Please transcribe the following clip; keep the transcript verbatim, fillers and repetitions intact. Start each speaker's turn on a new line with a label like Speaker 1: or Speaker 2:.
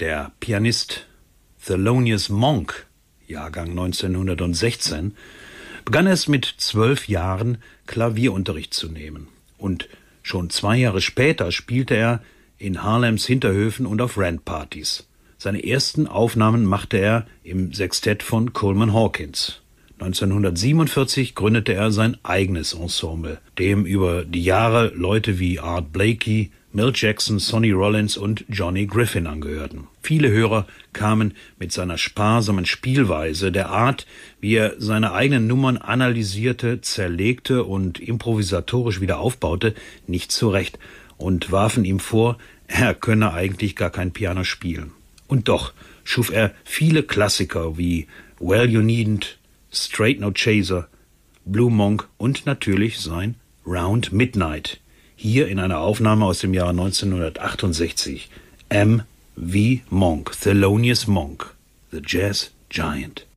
Speaker 1: Der Pianist Thelonious Monk, Jahrgang neunzehnhundertsechzehn, begann erst mit zwölf Jahren Klavierunterricht zu nehmen. Und schon zwei Jahre später spielte er in Harlems Hinterhöfen und auf Randpartys. Seine ersten Aufnahmen machte er im Sextett von Coleman Hawkins. neunzehnhundertsiebenundvierzig gründete er sein eigenes Ensemble, dem über die Jahre Leute wie Art Blakey, Milt Jackson, Sonny Rollins und Johnny Griffin angehörten. Viele Hörer kamen mit seiner sparsamen Spielweise, der Art, wie er seine eigenen Nummern analysierte, zerlegte und improvisatorisch wieder aufbaute, nicht zurecht und warfen ihm vor, er könne eigentlich gar kein Piano spielen. Und doch schuf er viele Klassiker wie Well You Needn't, Straight No Chaser, Blue Monk und natürlich sein Round Midnight. Hier in einer Aufnahme aus dem Jahr neunzehnhundertachtundsechzig. M. V. Monk, Thelonious Monk, the Jazz Giant.